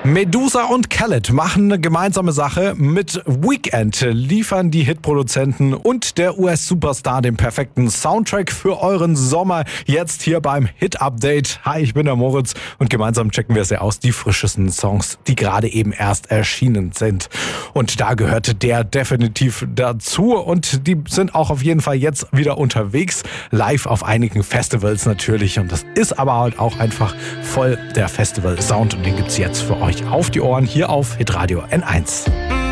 Medusa und Khaled machen eine gemeinsame Sache. Mit Weekend liefern die Hitproduzenten und der US-Superstar den perfekten Soundtrack für euren Sommer. Jetzt hier beim Hit-Update. Hi, ich bin der Moritz und gemeinsam checken wir es ja aus, die frischesten Songs, die gerade eben erst erschienen sind. Und da gehörte der definitiv dazu und die sind auch auf jeden Fall jetzt wieder unterwegs. Live auf einigen Festivals natürlich und das ist aber halt auch einfach voll der Festival-Sound und den gibt's jetzt für euch auf die Ohren hier auf Hitradio N1.